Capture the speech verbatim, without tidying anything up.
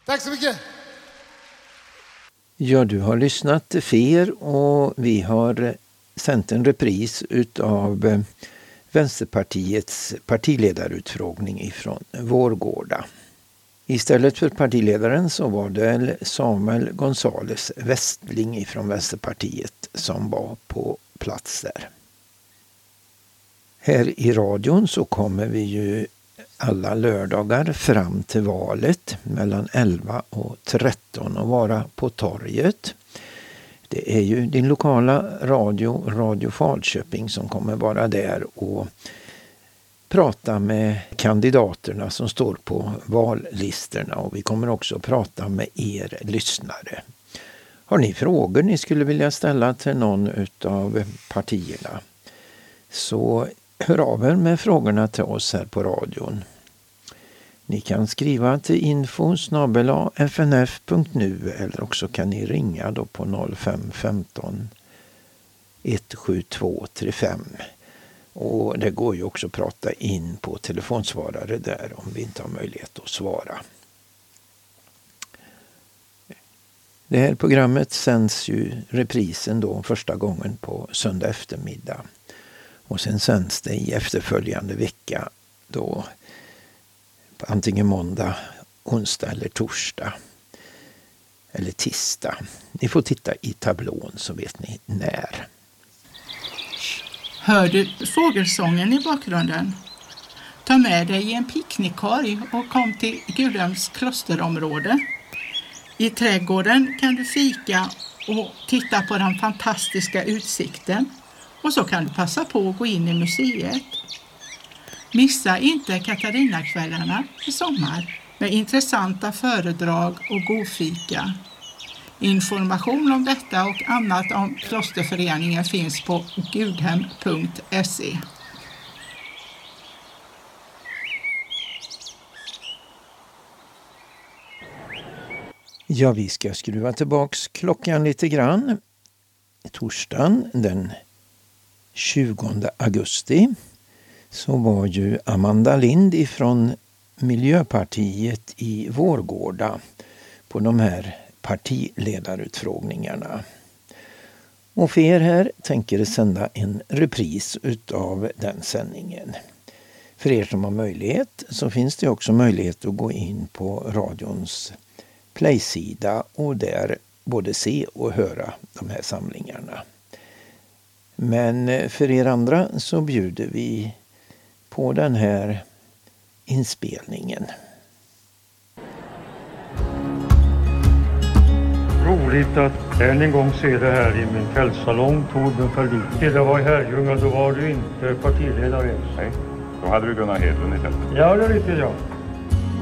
Tack så mycket! Ja, du har lyssnat till Fer och vi har sänt en repris utav Vänsterpartiets partiledarutfrågning ifrån Vårgårda. Istället för partiledaren så var det Samuel Gonzales Westling ifrån Vänsterpartiet som var på plats där. Här i radion så kommer vi ju alla lördagar fram till valet mellan elva och tretton och vara på torget. Det är ju din lokala radio, Radio Falköping, som kommer vara där och prata med kandidaterna som står på vallistorna, och vi kommer också prata med er lyssnare. Har ni frågor ni skulle vilja ställa till någon av partierna, så hör av er med frågorna till oss här på radion. Ni kan skriva till info snabel-a f n f punkt n u eller också kan ni ringa då på noll fem ett fem ett sju två tre fem. Och det går ju också att prata in på telefonsvarare där om vi inte har möjlighet att svara. Det här programmet sänds ju reprisen då första gången på söndag eftermiddag. Och sen sänds det i efterföljande vecka då antingen måndag, onsdag eller torsdag eller tisdag. Ni får titta i tablån så vet ni när. Hör du fågelsången i bakgrunden? Ta med dig en picknickkorg och kom till Gudhems klosterområde. I trädgården kan du fika och titta på den fantastiska utsikten. Och så kan du passa på att gå in i museet. Missa inte Katarinakvällarna i sommar med intressanta föredrag och god fika. Information om detta och annat om klosterföreningen finns på gudhem punkt se. Ja, vi ska skruva tillbaks klockan lite grann. Torsdagen den tjugonde augusti så var ju Amanda Lind ifrån Miljöpartiet i Vårgårda på de här partiledarutfrågningarna. Och för er här tänker sända en repris utav den sändningen. För er som har möjlighet så finns det också möjlighet att gå in på radions playsida och där både se och höra de här samlingarna. Men för er andra så bjuder vi på den här inspelningen. Roligt att än en gång se det här i min kvällssalong, Torbjörn Fälldin. Det var i Herrljunga, då var du inte partiledare ens. Nej, då hade du Gunnar Hedlund istället. Ja, det är riktigt, ja.